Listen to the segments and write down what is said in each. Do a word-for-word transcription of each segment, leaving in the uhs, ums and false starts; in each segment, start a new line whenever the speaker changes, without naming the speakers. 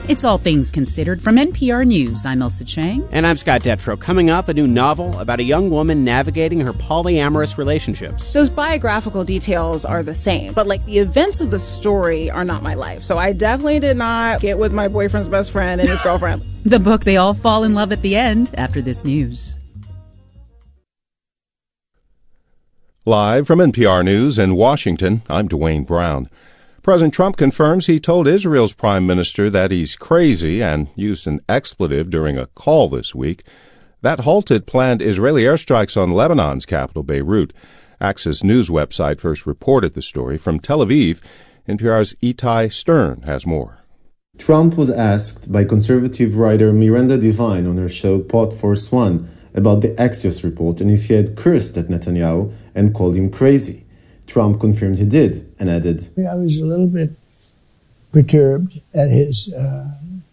It's All Things Considered from N P R News. I'm Elsa Chang.
And I'm Scott Detrow. Coming up, a new novel about a young woman navigating her polyamorous relationships.
Those biographical details are the same, but like the events of the story are not my life. So I definitely did not get with my boyfriend's best friend and his girlfriend.
The book they all fall in love at the end after this news.
Live from N P R News in Washington, I'm Dwayne Brown. President Trump confirms he told Israel's prime minister that he's crazy and used an expletive during a call this week. That halted planned Israeli airstrikes on Lebanon's capital, Beirut. Axios News website first reported the story. From Tel Aviv, N P R's Itai Stern has more.
Trump was asked by conservative writer Miranda Devine on her show Pod Force One about the Axios report and if he had cursed at Netanyahu and called him crazy. Trump confirmed he did and added,
I was a little bit perturbed at his uh,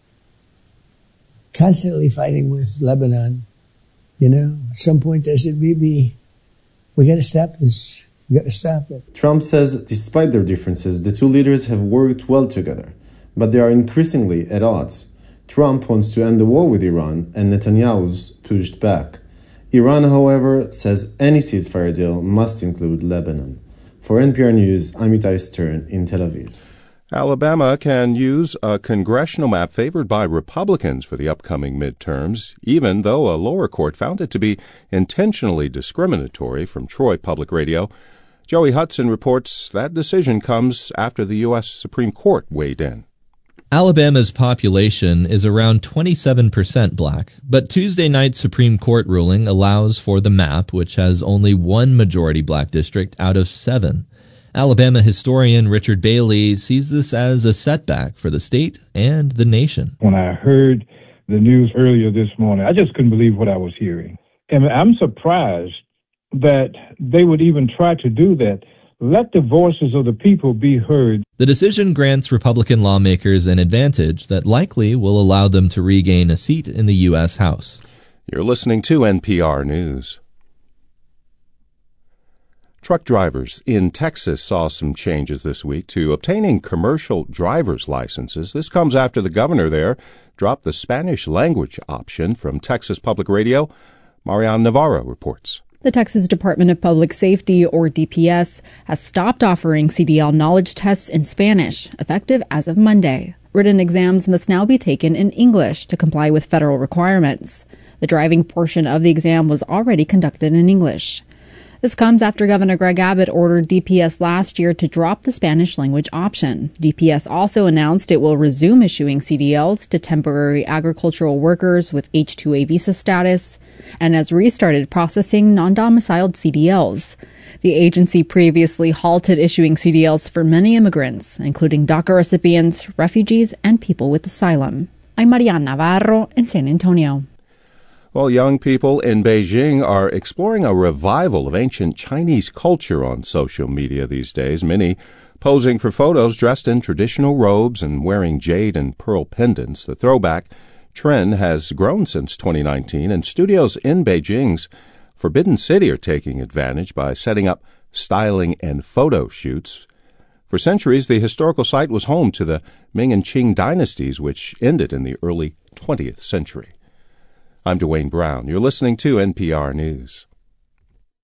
constantly fighting with Lebanon. You know, at some point I said, Bibi, we got to stop this. We got to stop it.
Trump says despite their differences, the two leaders have worked well together, but they are increasingly at odds. Trump wants to end the war with Iran and Netanyahu's pushed back. Iran, however, says any ceasefire deal must include Lebanon. For N P R News, I'm Itai Stern in Tel Aviv.
Alabama can use a congressional map favored by Republicans for the upcoming midterms, even though a lower court found it to be intentionally discriminatory. From Troy Public Radio, Joey Hudson reports that decision comes after the U S Supreme Court weighed in.
Alabama's population is around twenty-seven percent black, but Tuesday night's Supreme Court ruling allows for the map, which has only one majority black district out of seven. Alabama historian Richard Bailey sees this as a setback for the state and the nation.
When I heard the news earlier this morning, I just couldn't believe what I was hearing. And I'm surprised that they would even try to do that. Let the voices of the people be heard.
The decision grants Republican lawmakers an advantage that likely will allow them to regain a seat in the U S House.
You're listening to N P R News. Truck drivers in Texas saw some changes this week to obtaining commercial driver's licenses. This comes after the governor there dropped the Spanish language option. From Texas Public Radio, Marianne Navarro reports.
The Texas Department of Public Safety, or D P S, has stopped offering C D L knowledge tests in Spanish, effective as of Monday. Written exams must now be taken in English to comply with federal requirements. The driving portion of the exam was already conducted in English. This comes after Governor Greg Abbott ordered D P S last year to drop the Spanish language option. D P S also announced it will resume issuing C D Ls to temporary agricultural workers with H two A visa status and has restarted processing non-domiciled C D Ls. The agency previously halted issuing C D Ls for many immigrants, including DACA recipients, refugees, and people with asylum. I'm Marianne Navarro in San Antonio.
Well, young people in Beijing are exploring a revival of ancient Chinese culture on social media these days, many posing for photos dressed in traditional robes and wearing jade and pearl pendants. The throwback trend has grown since twenty nineteen, and studios in Beijing's Forbidden City are taking advantage by setting up styling and photo shoots. For centuries, the historical site was home to the Ming and Qing dynasties, which ended in the early twentieth century. I'm Dwayne Brown. You're listening to N P R News.